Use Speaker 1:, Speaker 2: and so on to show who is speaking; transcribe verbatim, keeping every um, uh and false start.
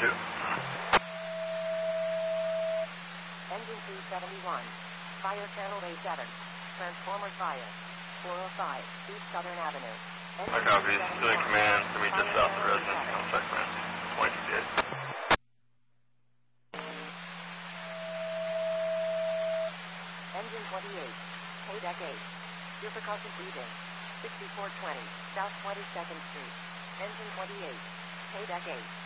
Speaker 1: two.
Speaker 2: Engine two seventy-one. Fire channel A seven. Transformer fire. four oh five. East Southern Avenue.
Speaker 1: I copy. Civilian command. To meet just south of the residence. Contact command. twenty fifty-eight.
Speaker 2: Engine twenty-eight. K-Deck eight. Your precaution breathing. sixty-four twenty. South twenty-second Street. Engine twenty-eight. K-Deck eight.